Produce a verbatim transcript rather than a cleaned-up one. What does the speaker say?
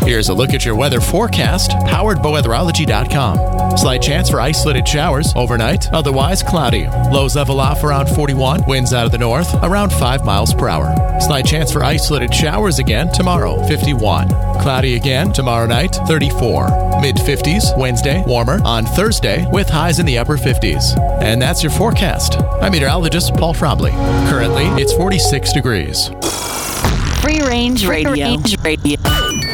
Here's a look at your weather forecast, powered by weatherology dot com. Slight chance for isolated showers overnight, otherwise cloudy. Lows level off around forty-one, winds out of the north around five miles per hour. Slight chance for isolated showers again tomorrow, fifty-one. Cloudy again tomorrow night, thirty-four. mid-fifties Wednesday, warmer on Thursday with highs in the upper fifties. And that's your forecast. I'm meteorologist Paul Trombley. Currently, it's forty-six degrees. Free Range Radio. Free Range Radio.